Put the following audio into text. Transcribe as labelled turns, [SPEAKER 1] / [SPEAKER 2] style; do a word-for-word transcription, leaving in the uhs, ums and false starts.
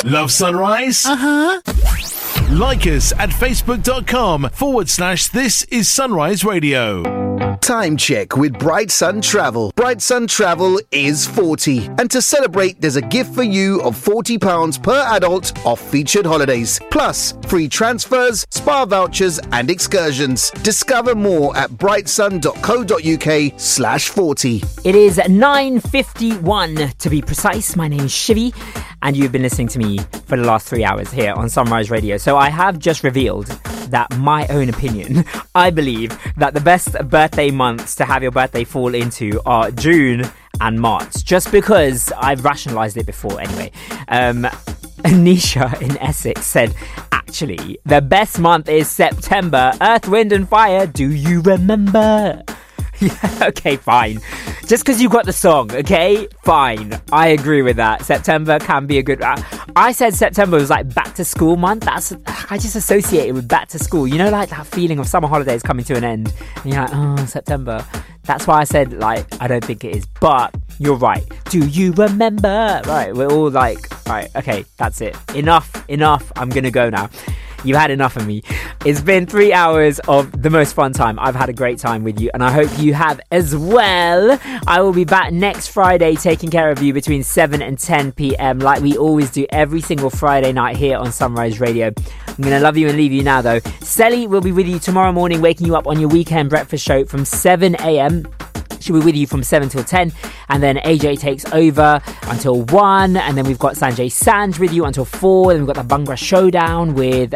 [SPEAKER 1] Love Sunrise?
[SPEAKER 2] Uh-huh.
[SPEAKER 1] Like us at facebook.com forward slash this is Sunrise Radio.
[SPEAKER 3] Time check with Bright Sun Travel. Bright Sun Travel is forty. And to celebrate, there's a gift for you of forty pounds per adult off featured holidays. Plus, free transfers, spa vouchers and excursions. Discover more at brightsun.co.uk slash 40.
[SPEAKER 4] It is nine fifty-one to be precise. My name is Shivy and you've been listening to me for the last three hours here on Sunrise Radio. So I have just revealed that my own opinion, I believe that the best birthday months to have your birthday fall into are June and March, just because I've rationalised it before anyway. Um, Anisha in Essex said, actually, the best month is September. Earth, Wind and Fire, do you remember? Yeah, okay, fine. Just because you got the song, okay? Fine. I agree with that. September can be a good... Uh, I said September was like back to school month. That's I just associate it with back to school. You know, like that feeling of summer holidays coming to an end. And you're like, oh, September. That's why I said, like, I don't think it is. But you're right. Do you remember? Right, we're all like, right, okay, that's it. Enough, enough. I'm going to go now. You've had enough of me. It's been three hours of the most fun time. I've had a great time with you and I hope you have as well. I will be back next Friday taking care of you between seven and ten p.m. like we always do every single Friday night here on Sunrise Radio. I'm going to love you and leave you now though. Selly will be with you tomorrow morning, waking you up on your weekend breakfast show from seven a.m. She'll be with you from seven till ten, and then A J takes over until one, and then we've got Sanjay Sanj with you until four, then we've got the Bhangra Showdown with